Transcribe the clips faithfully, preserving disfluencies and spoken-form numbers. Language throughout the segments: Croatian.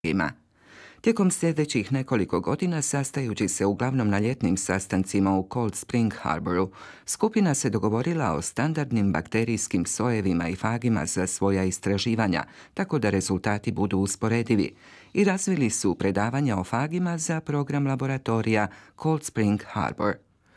ima. Tijekom sljedećih nekoliko godina, sastajući se uglavnom na ljetnim sastancima u Cold Spring Harboru, skupina se dogovorila o standardnim bakterijskim sojevima i fagima za svoja istraživanja, tako da rezultati budu usporedivi, i razvili su predavanja o fagima za program laboratorija Cold Spring Harbor.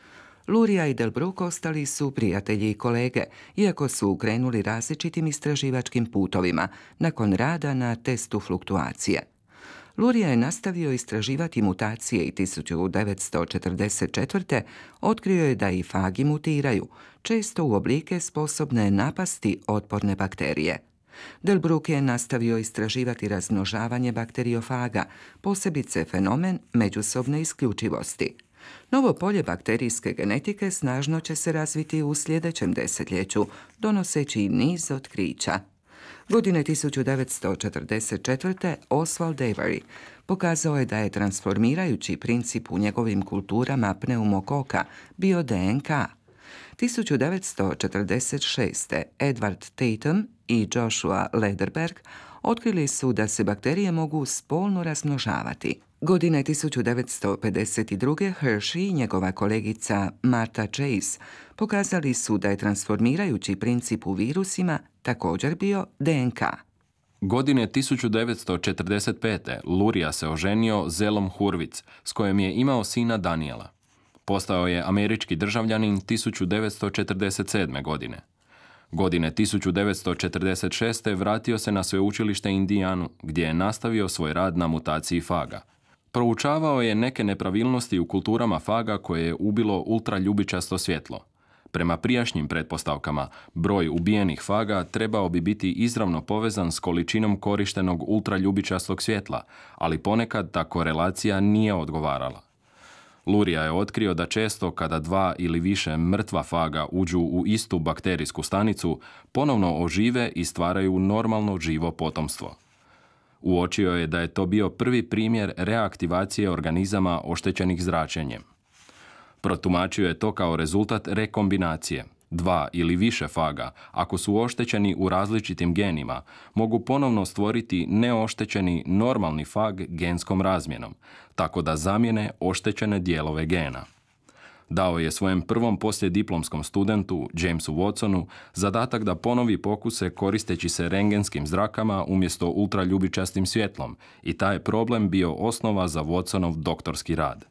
Luria i Delbruck ostali su prijatelji i kolege, iako su krenuli različitim istraživačkim putovima nakon rada na testu fluktuacije. Luria je nastavio istraživati mutacije i tisuću devetsto četrdeset četvrte. otkrio je da i fagi mutiraju, često u oblike sposobne napasti otporne bakterije. Delbruck je nastavio istraživati razmnožavanje bakteriofaga, posebice fenomen međusobne isključivosti. Novo polje bakterijske genetike snažno će se razviti u sljedećem desetljeću, donoseći niz otkrića. Godine tisuću devetsto četrdeset četvrte. Oswald Avery pokazao je da je transformirajući princip u njegovim kulturama pneumokoka bio D N K. tisuću devetsto četrdeset šeste. Edward Tatum i Joshua Lederberg otkrili su da se bakterije mogu spolno razmnožavati. Godine tisuću devetsto pedeset druge. Hershey i njegova kolegica Martha Chase pokazali su da je transformirajući princip u virusima također bio D N K. Godine tisuću devetsto četrdeset pete. Luria se oženio Zelom Hurwitz, s kojom je imao sina Daniela. Postao je američki državljanin tisuću devetsto četrdeset sedme. godine. Godine tisuću devetsto četrdeset šeste. vratio se na sveučilište Indijanu, gdje je nastavio svoj rad na mutaciji faga. Proučavao je neke nepravilnosti u kulturama faga koje je ubilo ultraljubičasto svjetlo. Prema prijašnjim pretpostavkama, broj ubijenih faga trebao bi biti izravno povezan s količinom korištenog ultraljubičastog svjetla, ali ponekad ta korelacija nije odgovarala. Luria je otkrio da često kada dva ili više mrtva faga uđu u istu bakterijsku stanicu, ponovno ožive i stvaraju normalno živo potomstvo. Uočio je da je to bio prvi primjer reaktivacije organizama oštećenih zračenjem. Protumačio je to kao rezultat rekombinacije. Dva ili više faga, ako su oštećeni u različitim genima, mogu ponovno stvoriti neoštećeni normalni fag genskom razmjenom, tako da zamijene oštećene dijelove gena. Dao je svojem prvom poslijediplomskom studentu, Jamesu Watsonu, zadatak da ponovi pokuse koristeći se rengenskim zrakama umjesto ultraljubičastim svjetlom, i taj je problem bio osnova za Watsonov doktorski rad.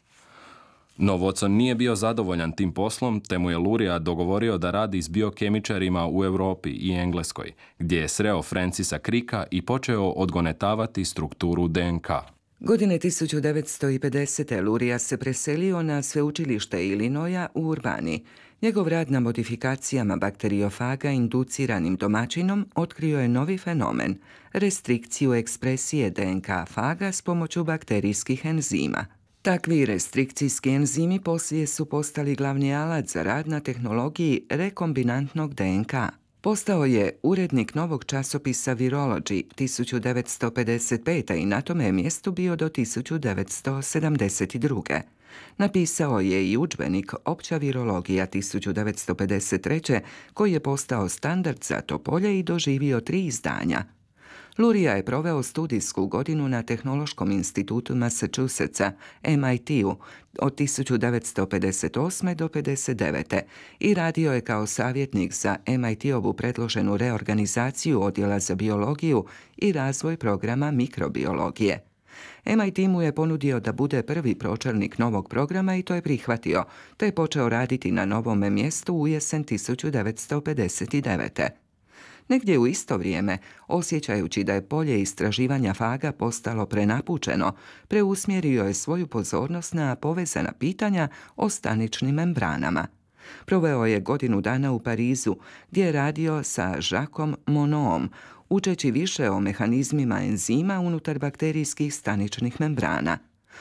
No Watson nije bio zadovoljan tim poslom, te mu je Luria dogovorio da radi s biokemičarima u Europi i Engleskoj, gdje je sreo Francisa Cricka i počeo odgonetavati strukturu D N K. Godine tisuću devetsto pedesete. Luria se preselio na sveučilište Illinoisa u Urbani. Njegov rad na modifikacijama bakteriofaga induciranim domaćinom otkrio je novi fenomen, restrikciju ekspresije D N K faga s pomoću bakterijskih enzima. Takvi restrikcijski enzimi poslije su postali glavni alat za rad na tehnologiji rekombinantnog D N K. Postao je urednik novog časopisa Virology tisuću devetsto pedeset pete. i na tome je mjestu bio do tisuću devetsto sedamdeset druge. Napisao je i udžbenik Opća virologija tisuću devetsto pedeset treće. koji je postao standard za to polje i doživio tri izdanja. Luria je proveo studijsku godinu na Tehnološkom institutu Massachusettsa, M I T-u, od tisuću devetsto pedeset osme. do pedeset devete. i radio je kao savjetnik za M I T-ovu predloženu reorganizaciju odjela za biologiju i razvoj programa mikrobiologije. M I T mu je ponudio da bude prvi pročelnik novog programa i to je prihvatio, te je počeo raditi na novome mjestu u jesen tisuću devetsto pedeset devete. Negdje u isto vrijeme, osjećajući da je polje istraživanja faga postalo prenapučeno, preusmjerio je svoju pozornost na povezana pitanja o staničnim membranama. Proveo je godinu dana u Parizu, gdje je radio sa Jacquesom Monodom, učeći više o mehanizmima enzima unutar bakterijskih staničnih membrana.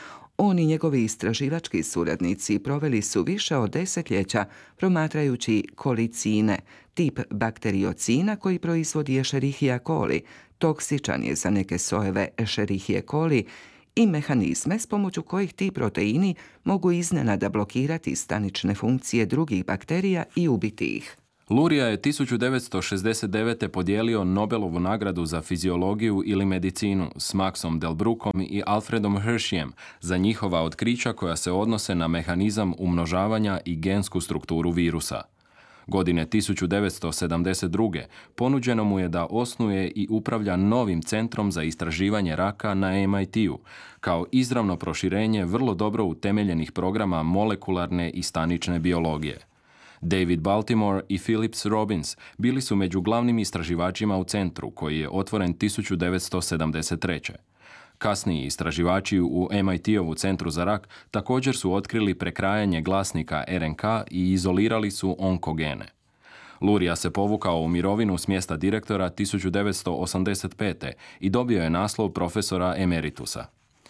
On i njegovi istraživački suradnici proveli su više od desetljeća promatrajući kolicine, tip bakteriocina koji proizvodi Escherichia coli, toksičan je za neke sojeve Escherichia coli, i mehanizme s pomoću kojih ti proteini mogu iznenada blokirati stanične funkcije drugih bakterija i ubiti ih. Luria je tisuću devetsto šezdeset devete podijelio Nobelovu nagradu za fiziologiju ili medicinu s Maxom Delbrookom i Alfredom Hersheyem za njihova otkrića koja se odnose na mehanizam umnožavanja i gensku strukturu virusa. Godine tisuću devetsto sedamdeset druge ponuđeno mu je da osnuje i upravlja novim centrom za istraživanje raka na M I T-u, kao izravno proširenje vrlo dobro utemeljenih programa molekularne i stanične biologije. David Baltimore i Phillips Robbins bili su među glavnim istraživačima u centru, koji je otvoren tisuću devetsto sedamdeset treće. Kasniji istraživači u M I T-ovu centru za rak također su otkrili prekrajanje glasnika R N K i izolirali su onkogene. Luria se povukao u mirovinu s mjesta direktora tisuću devetsto osamdeset pete i dobio je naslov profesora emeritusa.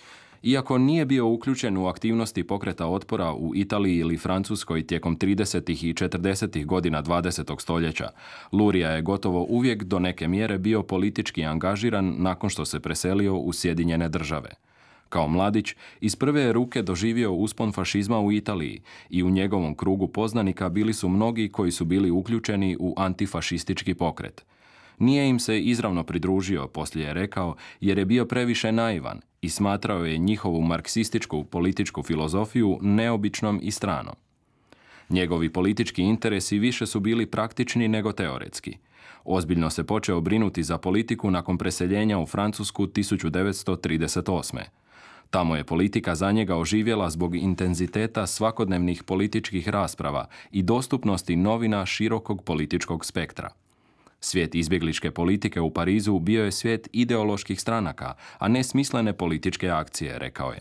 Iako nije bio uključen u aktivnosti pokreta otpora u Italiji ili Francuskoj tijekom tridesetih i četrdesetih godina dvadesetog stoljeća, Luria je gotovo uvijek do neke mjere bio politički angažiran nakon što se preselio u Sjedinjene države. Kao mladić, iz prve ruke doživio uspon fašizma u Italiji i u njegovom krugu poznanika bili su mnogi koji su bili uključeni u antifašistički pokret. Nije im se izravno pridružio, poslije je rekao, jer je bio previše naivan i smatrao je njihovu marksističku političku filozofiju neobičnom i stranom. Njegovi politički interesi više su bili praktični nego teoretski. Ozbiljno se počeo brinuti za politiku nakon preseljenja u Francusku tisuću devetsto trideset osme. Tamo je politika za njega oživjela zbog intenziteta svakodnevnih političkih rasprava i dostupnosti novina širokog političkog spektra. Svijet izbjegličke politike u Parizu bio je svijet ideoloških stranaka, a ne smislene političke akcije, rekao je.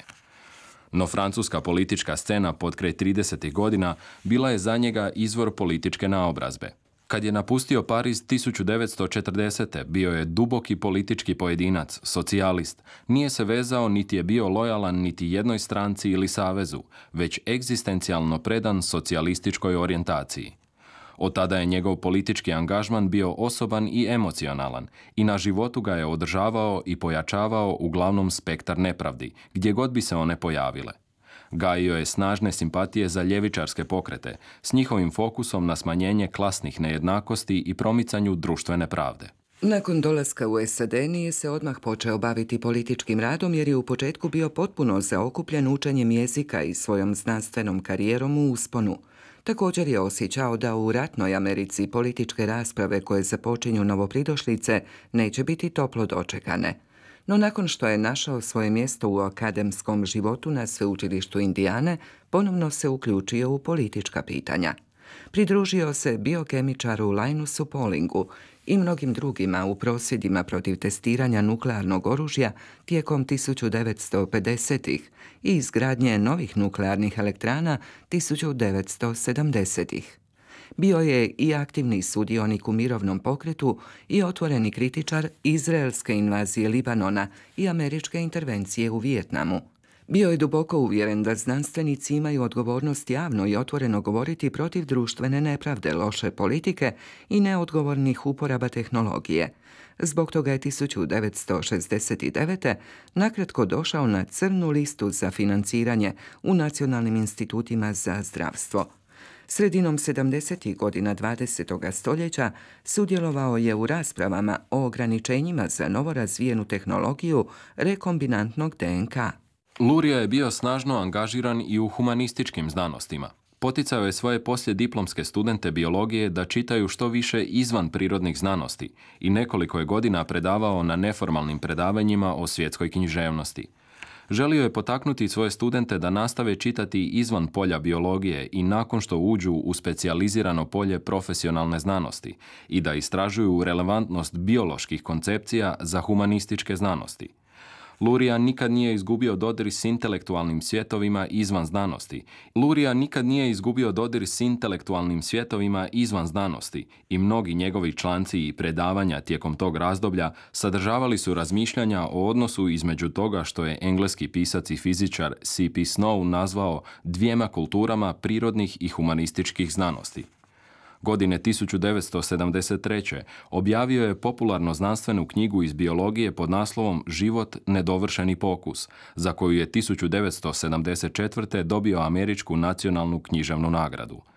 No francuska politička scena potkraj tridesetih godina bila je za njega izvor političke naobrazbe. Kad je napustio Pariz tisuću devetsto četrdesete bio je duboki politički pojedinac, socijalist. Nije se vezao niti je bio lojalan niti jednoj stranci ili savezu, već egzistencijalno predan socijalističkoj orijentaciji. Od tada je njegov politički angažman bio osoban i emocionalan i na životu ga je održavao i pojačavao uglavnom spektar nepravdi, gdje god bi se one pojavile. Gajio je snažne simpatije za ljevičarske pokrete, s njihovim fokusom na smanjenje klasnih nejednakosti i promicanju društvene pravde. Nakon dolaska u S A D nije se odmah počeo baviti političkim radom jer je u početku bio potpuno zaokupljen učenjem jezika i svojom znanstvenom karijerom u usponu. Također je osjećao da u ratnoj Americi političke rasprave koje započinju novopridošlice neće biti toplo dočekane. No nakon što je našao svoje mjesto u akademskom životu na sveučilištu Indijane, ponovno se uključio u politička pitanja. Pridružio se biokemičaru Linusu Paulingu i mnogim drugima u prosvjedima protiv testiranja nuklearnog oružja tijekom tisuću devetsto pedesetih i izgradnje novih nuklearnih elektrana tisuću devetsto sedamdesetih. Bio je i aktivni sudionik u mirovnom pokretu i otvoreni kritičar izraelske invazije Libanona i američke intervencije u Vijetnamu. Bio je duboko uvjeren da znanstvenici imaju odgovornost javno i otvoreno govoriti protiv društvene nepravde, loše politike i neodgovornih uporaba tehnologije. Zbog toga je tisuću devetsto šezdeset devete nakratko došao na crnu listu za financiranje u nacionalnim institutima za zdravstvo. Sredinom sedamdesetih godina dvadesetog stoljeća sudjelovao je u raspravama o ograničenjima za novorazvijenu tehnologiju rekombinantnog D N K. Luria je bio snažno angažiran i u humanističkim znanostima. Poticao je svoje poslijediplomske studente biologije da čitaju što više izvan prirodnih znanosti i nekoliko je godina predavao na neformalnim predavanjima o svjetskoj književnosti. Želio je potaknuti svoje studente da nastave čitati izvan polja biologije i nakon što uđu u specijalizirano polje profesionalne znanosti i da istražuju relevantnost bioloških koncepcija za humanističke znanosti. Luria nikad nije izgubio dodir s intelektualnim svjetovima izvan znanosti. Luria nikad nije izgubio dodir s intelektualnim svjetovima izvan znanosti i mnogi njegovi članci i predavanja tijekom tog razdoblja sadržavali su razmišljanja o odnosu između toga što je engleski pisac i fizičar C P Snow nazvao dvijema kulturama prirodnih i humanističkih znanosti. Godine tisuću devetsto sedamdeset treće objavio je popularno znanstvenu knjigu iz biologije pod naslovom Život, nedovršeni pokus, za koju je tisuću devetsto sedamdeset četvrte dobio američku nacionalnu književnu nagradu.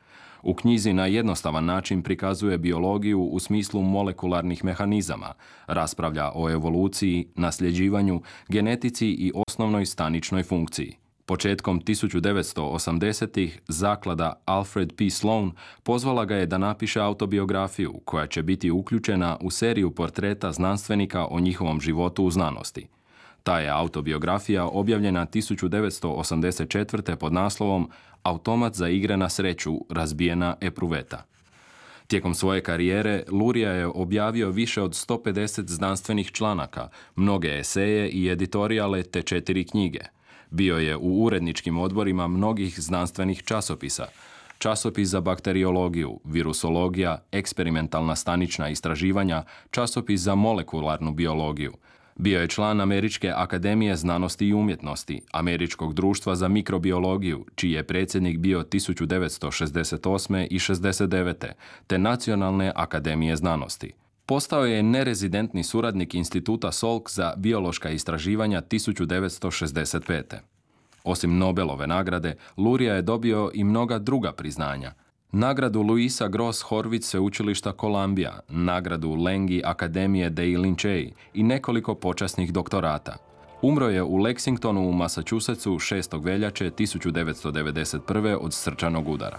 U knjizi na jednostavan način prikazuje biologiju u smislu molekularnih mehanizama, raspravlja o evoluciji, nasljeđivanju, genetici i osnovnoj staničnoj funkciji. Početkom tisuću devetsto osamdesetih zaklada Alfred P. Sloan pozvala ga je da napiše autobiografiju koja će biti uključena u seriju portreta znanstvenika o njihovom životu u znanosti. Ta je autobiografija objavljena tisuću devetsto osamdeset četvrte pod naslovom Automat za igre na sreću, razbijena epruveta. Tijekom svoje karijere Luria je objavio više od sto pedeset znanstvenih članaka, mnoge eseje i editorijale te četiri knjige. Bio je u uredničkim odborima mnogih znanstvenih časopisa, časopis za bakteriologiju, virusologija, eksperimentalna stanična istraživanja, časopis za molekularnu biologiju. Bio je član Američke akademije znanosti i umjetnosti, Američkog društva za mikrobiologiju, čiji je predsjednik bio tisuću devetsto šezdeset osme i šezdeset devete, te Nacionalne akademije znanosti. Postao je nerezidentni suradnik Instituta Salk za biološka istraživanja tisuću devetsto šezdeset pete. Osim Nobelove nagrade, Luria je dobio i mnoga druga priznanja. Nagradu Louisa Gross Horvitz sveučilišta Columbia, nagradu Lengi Akademije Dei Lincei i nekoliko počasnih doktorata. Umro je u Lexingtonu u Massachusettsu šestog veljače tisuću devetsto devedeset prve od srčanog udara.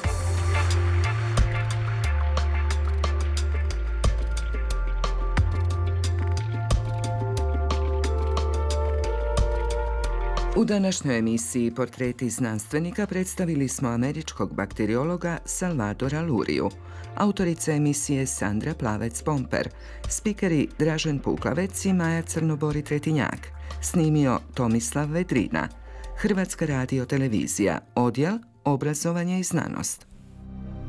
U današnjoj emisiji Portreti znanstvenika predstavili smo američkog bakteriologa Salvadora Luriju, autorica emisije Sandra Plavec-Pomper, spikeri Dražen Puklavec i Maja Crnobori-Tretinjak, snimio Tomislav Vedrina, Hrvatska radiotelevizija, odjel Obrazovanje i znanost.